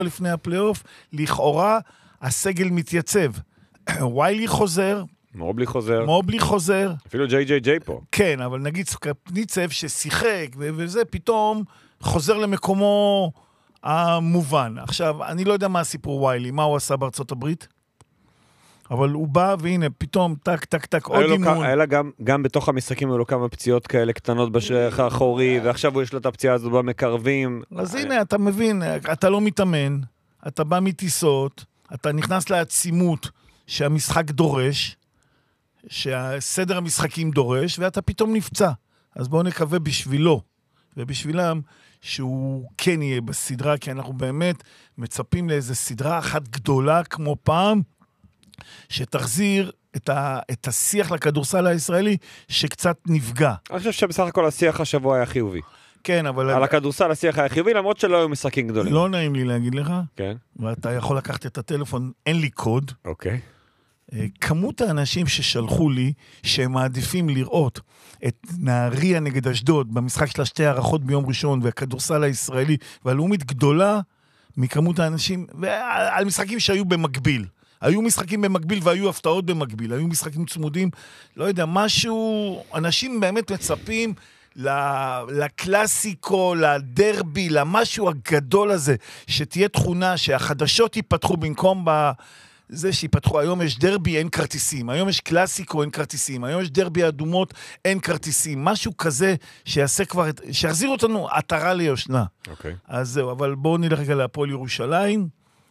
לפני הפלייאוף, לכאורה הסגל מתייצב. ויילי חוזר, מובלי חוזר. אפילו ג'יי פה. כן, אבל נגיד סקפניצב ששיחק וזה פתאום חוזר למקומו המובן. עכשיו, אני לא יודע מה הסיפור ויילי, מה הוא עשה בארצות הברית, אבל הוא בא והנה פתאום טק טק טק עוד אימון. היה לה גם בתוך המשחקים היו לו כמה פציעות כאלה קטנות בשריח האחורי, ועכשיו יש לו את הפציעה הזו במקרבים. אז הנה, אתה מבין, אתה לא מתאמן, אתה בא מטיסות, אתה נכנס לעצימות שהמשחק דורש, שהסדר המשחקים דורש, ואתה פתאום נפצע. אז בואו נקווה בשבילו, ובשבילם שהוא כן יהיה בסדרה, כי אנחנו באמת מצפים לאיזו סדרה אחת גדולה כמו פעם, שתחזיר את השיח לכדורסל הישראלי שקצת נפגע. אני חושב שבסך הכל השיח השבוע היה חיובי. כן, אבל... על הכדורסל השיח היה חיובי, למרות שלא היו משחקים גדולים. לא נעים לי להגיד לך. כן. ואתה יכול לקחת את הטלפון, אין לי קוד. אוקיי. כמות האנשים ששלחו לי, שהם מעדיפים לראות את נהריה נגד אשדוד, במשחק של שתי הערכות ביום ראשון, והכדורסל הישראלי, והלאומית גדולה מכמות האנשים, ועל משחקים שהיו במקביל. היו משחקים במקביל והיו הפתעות במקביל, היו משחקים צמודים, לא יודע, משהו, אנשים באמת מצפים לקלאסיקו, לדרבי, למשהו הגדול הזה, שתהיה תכונה שהחדשות ייפתחו במקום זה שיפתחו, היום יש דרבי, אין כרטיסים, היום יש קלאסיקו, אין כרטיסים, היום יש דרבי אדומות, אין כרטיסים, משהו כזה שיעשה כבר, שיחזיר אותנו עטרה ליושנה. אוקיי. אז זהו, אבל בואו נלך רגע להפועל ירושלים,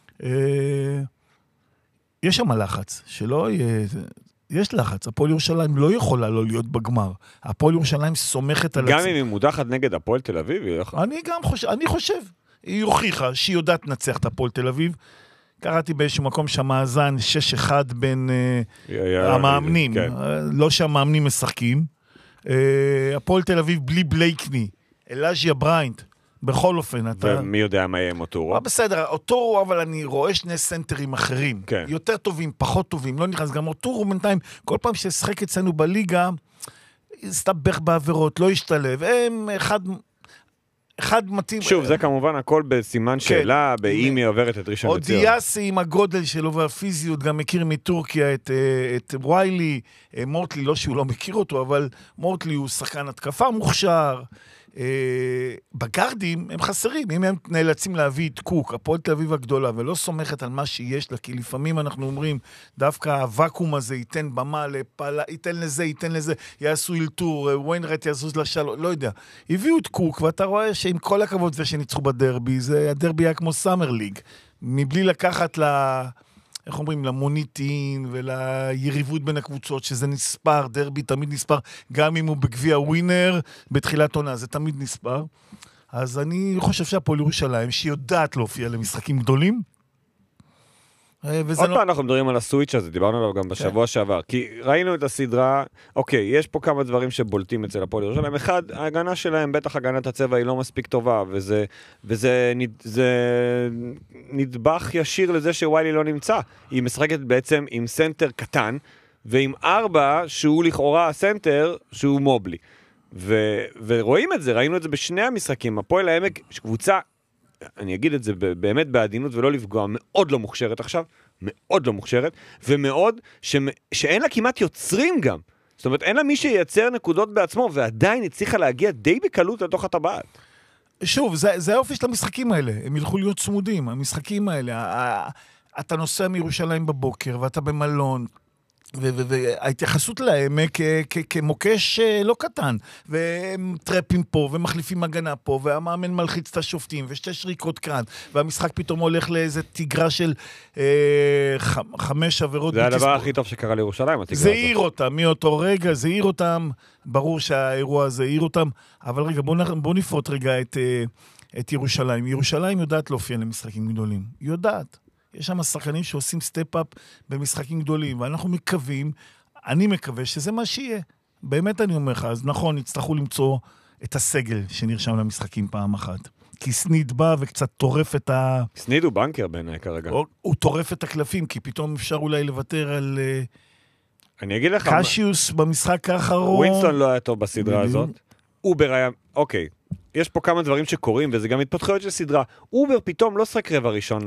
יש שם לחץ, שלא יהיה, יש לחץ, הפועל ירושלים לא יכולה לא להיות בגמר, הפועל ירושלים סומכת על... גם אם היא מודחת נגד הפועל תל אביב? אני חושב, היא הוכיחה שהיא יודעת לנצח את הפועל תל אביב, קראתי באיזשהו מקום שהמאזן 6-1 בין המאמנים, לא שהמאמנים משחקים, הפועל תל אביב בלי בלייקני, אלאז'יה בריינט, בכל אופן, אתה... ומי יודע מה יהיה עם אוטורו? בסדר, אוטורו, אבל אני רואה שני סנטרים אחרים. כן. יותר טובים, פחות טובים, לא נכנס. גם אוטורו בינתיים, כל פעם ששחק אצלנו בליגה, הסתבך בעבירות, לא ישתלב. הם אחד מתאים... שוב, זה כמובן הכל בסימן שאלה, באם היא עוברת את ראשון לציון. אודיאסי עם הגודל שלו והפיזיות, גם מכיר מטורקיה את ויילי, מורטלי, לא שהוא לא מכיר אותו, אבל מורטלי הוא שחקן התקפה מוכשר, בגרדים הם חסרים, אם הם נאלצים להביא את קוק, הפועל תל אביב הגדולה, ולא סומכת על מה שיש לה, כי לפעמים אנחנו אומרים, דווקא הוואקום הזה ייתן במה לפעלה, ייתן לזה, יעשו אילתור, וויינרט יעזוז לשלום, לא יודע. הביאו את קוק, ואתה רואה שעם כל הכבוד זה שניצחו בדרבי, הדרבי היה כמו סאמר ליג, מבלי לקחת איך אומרים, למוניטין וליריבות בין הקבוצות, שזה נספר, דרבי תמיד נספר, גם אם הוא בגביע ווינר, בתחילת עונה, זה תמיד נספר. אז אני חושב שהפועל ירושלים, שהיא יודעת להופיע למשחקים גדולים, עוד פעם אנחנו מדברים על הסוויץ' הזה, דיברנו עליו גם בשבוע שעבר, כי ראינו את הסדרה, אוקיי, יש פה כמה דברים שבולטים אצל הפועל ירושלים, אחד, ההגנה שלהם, בטח הגנת הצבע היא לא מספיק טובה, וזה נדבך ישיר לזה שוויילי לא נמצא, היא משחקת בעצם עם סנטר קטן, ועם 4 שהוא לכאורה הסנטר שהוא מובלי, ורואים את זה, ראינו את זה בשני המשחקים, הפועל העמק, קבוצה, אני אגיד את זה באמת בעדינות ולא לפגוע, מאוד לא מוכשרת עכשיו, מאוד לא מוכשרת, ומאוד שאין לה כמעט יוצרים גם. זאת אומרת, אין לה מי שייצר נקודות בעצמו, ועדיין הצליחה להגיע די בקלות לתוך הטבעת. שוב, זה האופי של המשחקים האלה, הם ילכו להיות צמודים, המשחקים האלה, אתה נוסע מירושלים בבוקר, ואתה במלון, וההתייחסות להם כמוקש לא קטן, והם טרפים פה, ומחליפים הגנה פה, והמאמן מלחיץ את השופטים, ושתי שריקות כאן, והמשחק פתאום הולך לאיזה תיגרה של 5 עבירות. זה הדבר הכי טוב שקרה לירושלים, זה עיר אותם, מאותו רגע, זה עיר אותם, ברור שהאירוע הזה עיר אותם, אבל רגע, בוא נפרוט רגע את ירושלים. ירושלים יודעת להופיע למשחקים גדולים, יודעת. יש שם שחקנים שעושים סטפ-אפ במשחקים גדולים, ואנחנו מקווים, אני מקווה שזה מה שיהיה. באמת אני אומר לך, אז נכון, יצטרכו למצוא את הסגל שנרשם למשחקים פעם אחת. כי סניד בא וקצת טורף את סניד הוא בנקר בעיניי כרגע. הוא טורף את הקלפים, כי פתאום אפשר אולי לוותר על... אני אגיד לך... קשיוס במשחק האחרון. ווינסטון לא היה טוב בסדרה הזאת. אובר היה... אוקיי. יש פה כמה דברים שקורים, וזה גם התפתחויות של סדרה. אובר פתאום לא שחק רבע ראשון